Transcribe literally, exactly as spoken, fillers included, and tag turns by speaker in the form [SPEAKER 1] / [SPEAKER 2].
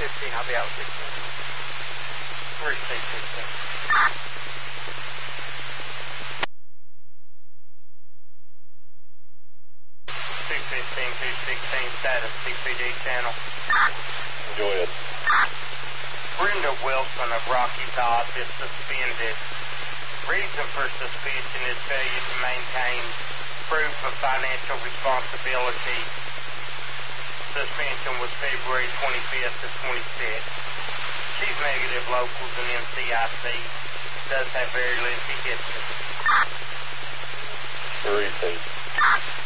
[SPEAKER 1] fifteen. I'll be out sixteen.
[SPEAKER 2] Three C sixteen. two fifteen, two sixteen, status C P D channel.
[SPEAKER 3] Go ahead.
[SPEAKER 2] Brenda Wilson of Rocky Top is suspended. Reason for suspension is failure to maintain proof of financial responsibility. Suspension was February twenty-fifth to twenty-sixth. She's negative locals and M C I C. Does have very lengthy history.
[SPEAKER 3] Three C.